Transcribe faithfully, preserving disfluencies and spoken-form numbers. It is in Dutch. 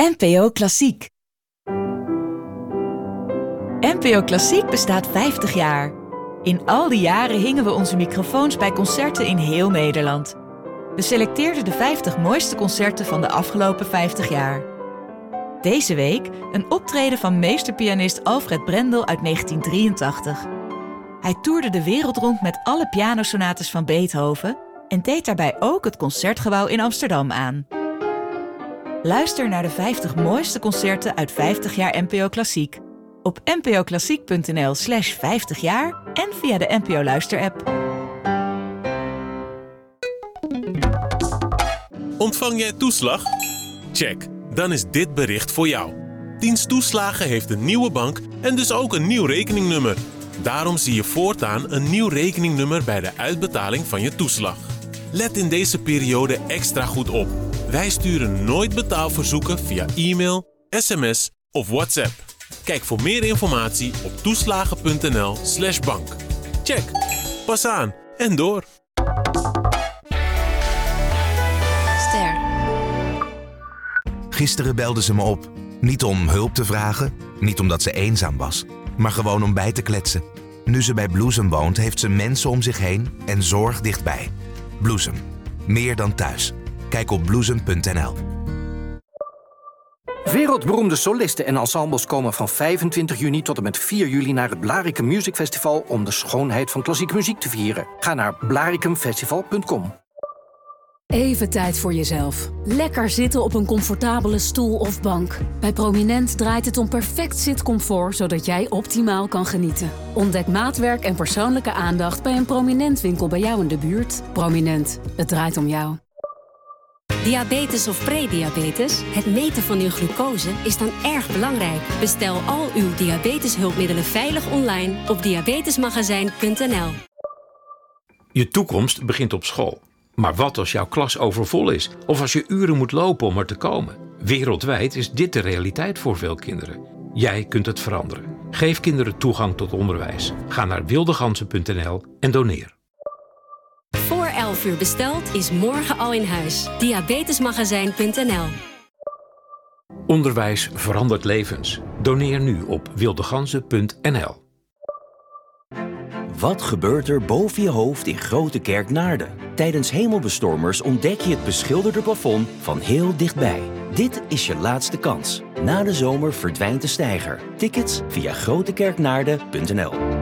N P O Klassiek. N P O Klassiek bestaat vijftig jaar. In al die jaren hingen we onze microfoons bij concerten in heel Nederland. We selecteerden de vijftig mooiste concerten van de afgelopen vijftig jaar. Deze week een optreden van meesterpianist Alfred Brendel uit negentien drieëntachtig. Hij toerde de wereld rond met alle pianosonates van Beethoven en deed daarbij ook het Concertgebouw in Amsterdam aan. Luister naar de vijftig mooiste concerten uit vijftig jaar N P O Klassiek op npoklassiek.nl slash vijftig jaar en via de N P O Luister-app. Ontvang jij toeslag? Check, dan is dit bericht voor jou. Dienst Toeslagen heeft een nieuwe bank en dus ook een nieuw rekeningnummer. Daarom zie je voortaan een nieuw rekeningnummer bij de uitbetaling van je toeslag. Let in deze periode extra goed op. Wij sturen nooit betaalverzoeken via e-mail, sms of WhatsApp. Kijk voor meer informatie op toeslagen.nl slash bank. Check, pas aan en door. Ster. Gisteren belde ze me op. Niet om hulp te vragen, niet omdat ze eenzaam was, maar gewoon om bij te kletsen. Nu ze bij Bloesem woont, heeft ze mensen om zich heen en zorg dichtbij. Bloesem. Meer dan thuis. Kijk op bloesem punt n l. Wereldberoemde solisten en ensembles komen van vijfentwintig juni tot en met vier juli naar het Blaricum Music Festival om de schoonheid van klassieke muziek te vieren. Ga naar blaricumfestival punt com. Even tijd voor jezelf. Lekker zitten op een comfortabele stoel of bank. Bij Prominent draait het om perfect zitcomfort, zodat jij optimaal kan genieten. Ontdek maatwerk en persoonlijke aandacht bij een Prominent winkel bij jou in de buurt. Prominent, het draait om jou. Diabetes of prediabetes? Het meten van uw glucose is dan erg belangrijk. Bestel al uw diabeteshulpmiddelen veilig online op diabetesmagazijn punt n l. Je toekomst begint op school. Maar wat als jouw klas overvol is? Of als je uren moet lopen om er te komen? Wereldwijd is dit de realiteit voor veel kinderen. Jij kunt het veranderen. Geef kinderen toegang tot onderwijs. Ga naar wildegansen punt n l en doneer. Voor elf uur besteld is morgen al in huis. diabetesmagazijn punt n l. Onderwijs verandert levens. Doneer nu op wildegansen punt n l. Wat gebeurt er boven je hoofd in Grote Kerk Naarden? Tijdens hemelbestormers ontdek je het beschilderde plafond van heel dichtbij. Dit is je laatste kans. Na de zomer verdwijnt de steiger. Tickets via grotekerknaarden punt n l.